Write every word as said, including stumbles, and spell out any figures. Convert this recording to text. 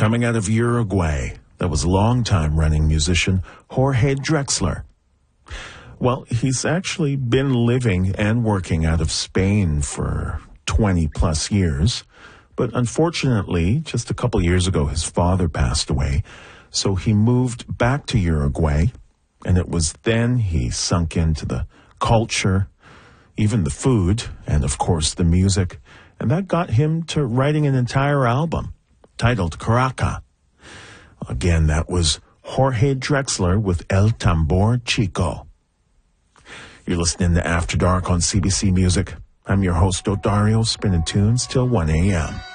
coming out of Uruguay. That was long-time running musician Jorge Drexler. Well, he's actually been living and working out of Spain for twenty plus years. But unfortunately, just a couple years ago, his father passed away. So he moved back to Uruguay. And it was then he sunk into the culture, even the food, and of course the music. And that got him to writing an entire album titled Caraca. Again, that was Jorge Drexler with El Tambor Chico. You're listening to After Dark on C B C Music. I'm your host, Odario, spinning tunes till one a.m.